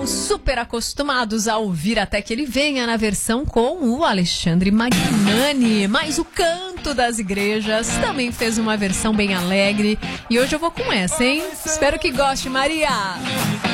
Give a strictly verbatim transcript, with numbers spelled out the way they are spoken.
Super acostumados a ouvir até que ele venha na versão com o Alexandre Magnani, mas o Canto das Igrejas também fez uma versão bem alegre e hoje eu vou com essa, hein? Espero que goste, Maria!